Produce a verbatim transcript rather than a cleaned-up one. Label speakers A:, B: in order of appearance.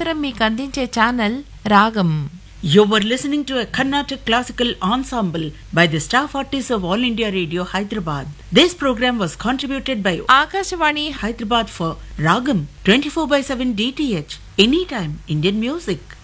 A: నిరంతరం మీకు అందించే ఛానల్ రాగం.
B: You were listening to a Carnatic classical ensemble by the staff artists of All India Radio, Hyderabad. This program was contributed by
A: Akashvani
B: Hyderabad for Ragam twenty-four by seven D T H. Anytime Indian music.